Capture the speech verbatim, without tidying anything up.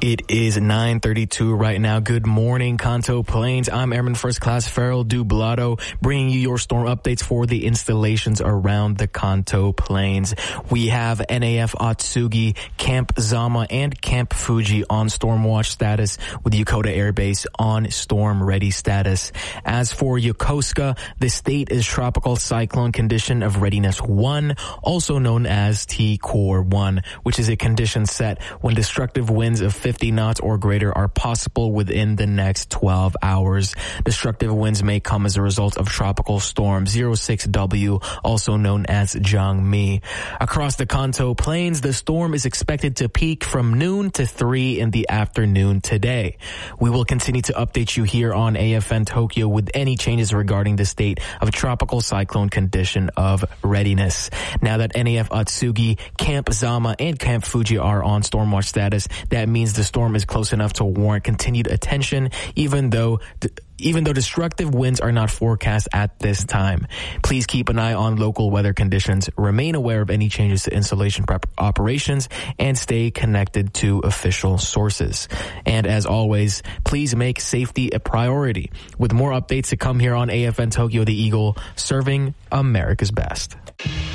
It is nine thirty-two right now. Good morning, Kanto Plains. I'm Airman First Class Farrell Dublado, bringing you your storm updates for the installations around the Kanto Plains. We have N A F Atsugi, Camp Zama, and Camp Fuji on storm watch status, with Yokota Air Base on storm ready status. As for Yokosuka, the state is tropical cyclone condition of readiness one, also known as T Core one, which is a condition set when destructive winds of fifty knots or greater are possible within the next twelve hours. Destructive winds may come as a result of Tropical Storm zero six W, also known as Jangmi. Across the Kanto Plains, the storm is expected to peak from noon to three in the afternoon today. We will continue to update you here on A F N Tokyo with any changes regarding the state of tropical cyclone condition of readiness. Now that N A F Atsugi, Camp Zama, and Camp Fuji are on storm watch status, that means the storm is close enough to warrant continued attention, even though even though destructive winds are not forecast at this time. Please keep an eye on local weather conditions, remain aware of any changes to installation prep operations, and stay connected to official sources. And as always, please make safety a priority. With more updates to come here on A F N Tokyo, the Eagle, serving America's best.